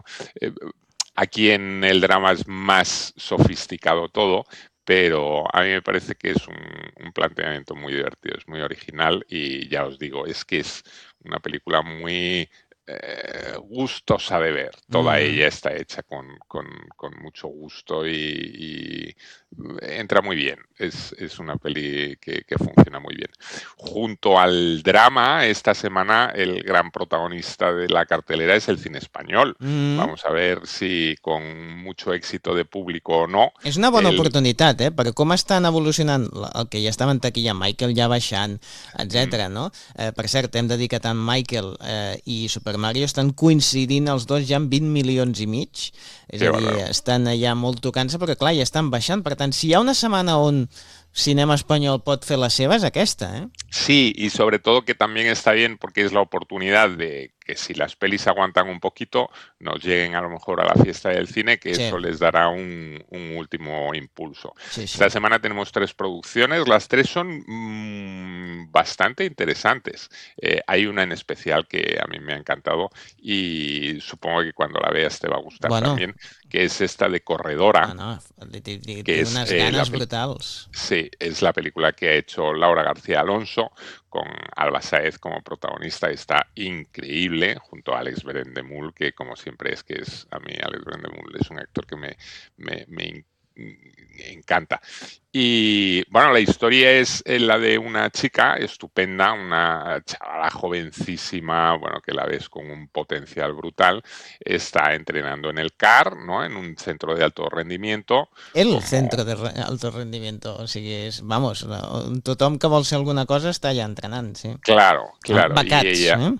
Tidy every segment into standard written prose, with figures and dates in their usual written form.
¿no? Aquí en el drama es más sofisticado todo, pero a mí me parece que es un planteamiento muy divertido, es muy original y ya os digo, es que es una película muy gustosa de ver. Toda ella está hecha con mucho gusto y entra muy bien. Es una peli que funciona muy bien. Junto al drama, esta semana el gran protagonista de la cartelera es el cine español. Vamos a ver si con mucho éxito de público o no. És una bona oportunitat, perquè com estan evolucionant el que ja estava en taquilla, Michael ja baixant, etc. no? Per cert, hem de dir que tant Michael i Super Mario estan coincidint els dos ja amb 20 milions i mig, és a dir, estan allà molt tocant-se, perquè clar, ja estan baixant, per tant, si hi ha una setmana on cinema espanyol pot fer la seva, és aquesta, Sí, y sobre todo que también está bien porque es la oportunidad de que si las pelis aguantan un poquito, nos lleguen a lo mejor a la fiesta del cine, que eso les dará un último impulso. Esta semana tenemos 3 producciones, las 3 son bastante interesantes. Hay una en especial que a mí me ha encantado y supongo que cuando la veas te va a gustar también, que es esta de Corredora. Que es unas ganas brutales. Sí, es la película que ha hecho Laura García Alonso con Alba Sáez como protagonista. Está increíble junto a Alex Brendemul, que como siempre a mí Alex Brendemul es un actor que me encanta. Y bueno, la historia es la de una chica estupenda, una chavala jovencísima, bueno, que la ves con un potencial brutal, está entrenando en el CAR, ¿no? En un centro de alto rendimiento. Centro de alto rendimiento, o sigui, vamos, tothom que vol ser alguna cosa està allà entrenant, sí. Claro. Becats, y ella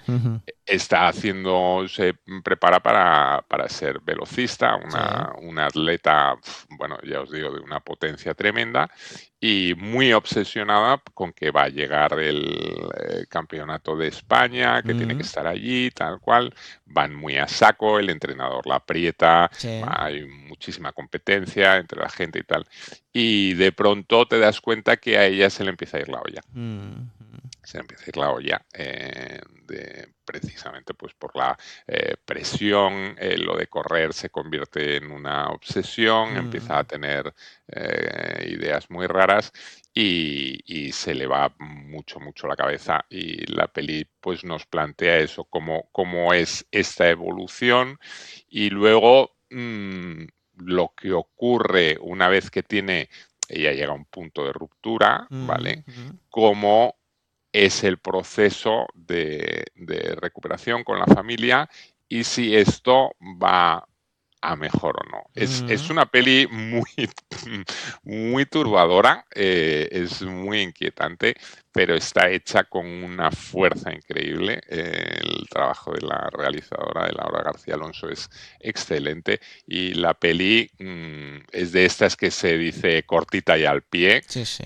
se prepara para ser velocista, una atleta, bueno, ya os digo, de una potencia tremenda y muy obsesionada con que va a llegar el campeonato de España, que tiene que estar allí, tal cual. Van muy a saco, el entrenador la aprieta, hay muchísima competencia entre la gente y tal. Y de pronto te das cuenta que a ella se le empieza a ir la olla. Se le empieza a ir la olla precisamente pues por la presión, lo de correr se convierte en una obsesión, empieza a tener ideas muy raras y se le va mucho la cabeza y la peli pues nos plantea eso, cómo es esta evolución y luego lo que ocurre una vez que ella llega a un punto de ruptura, ¿vale? Cómo es el proceso de recuperación con la familia y si esto va a mejor o no. Es una peli muy turbadora, es muy inquietante, pero está hecha con una fuerza increíble. El trabajo de la realizadora, de Laura García Alonso, es excelente y la peli es de estas que se dice cortita y al pie.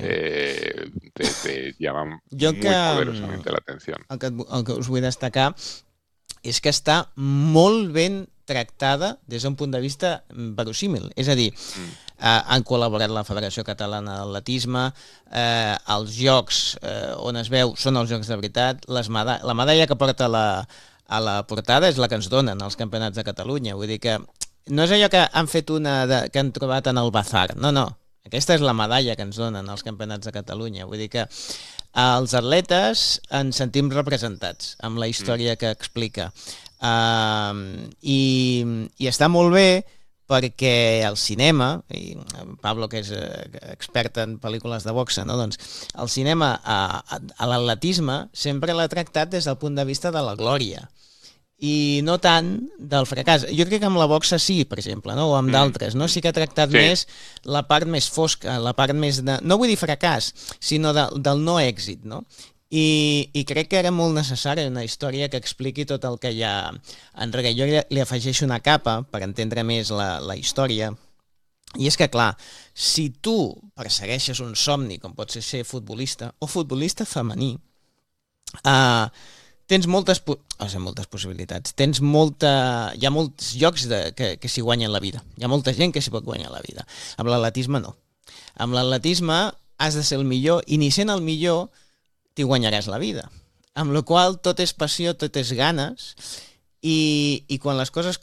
Te llaman muy poderosamente la atención. El que us vull destacar és que està molt ben tractada des d'un punt de vista verosímil. És a dir, han col·laborat la Federació Catalana d'Atletisme, els jocs on es veu són els jocs de veritat, la medalla que porta a la portada és la que ens donen els campionats de Catalunya. Vull dir que no és allò que han fet una que han trobat en el bazar, no. Aquesta és la medalla que ens donen els campionats de Catalunya. Vull dir que els atletes ens sentim representats amb la història que explica. I està molt bé perquè el cinema, i Pablo que és expert en pel·lícules de boxa, no? Doncs el cinema a l'atletisme sempre l'ha tractat des del punt de vista de la glòria i no tant del fracàs. Jo crec que amb la boxa sí, per exemple, no? O amb d'altres, no? Sí que ha tractat més la part més fosca, la part més de... No vull dir fracàs, sinó del no èxit, no? I crec que era molt necessària una història que expliqui tot el que hi ha enrere. Jo li afegeixo una capa per entendre més la història, i és que, clar, si tu persegueixes un somni, com pot ser futbolista, o futbolista femení, tens moltes possibilitats, hi ha molts llocs que s'hi guanyen la vida, hi ha molta gent que s'hi pot guanyar la vida. Amb l'atletisme no. Amb l'atletisme has de ser el millor i ni sent el millor t'hi guanyaràs la vida. Amb la qual tot és passió, tot és ganes i quan les coses